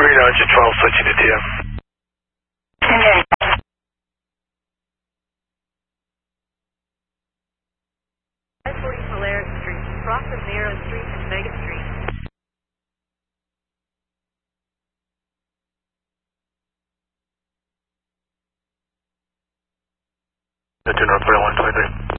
Green Orange 12, switching to TM. Okay. 540 Polaris Street, cross of Narrow Street and Vega Street. The 2 North 4123.